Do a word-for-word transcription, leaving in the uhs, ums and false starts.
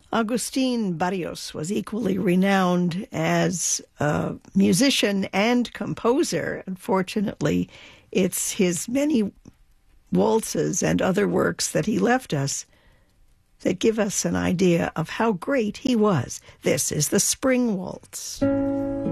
Agustin Barrios was equally renowned as a musician and composer. Unfortunately, it's his many waltzes and other works that he left us that give us an idea of how great he was. This is the Spring Waltz.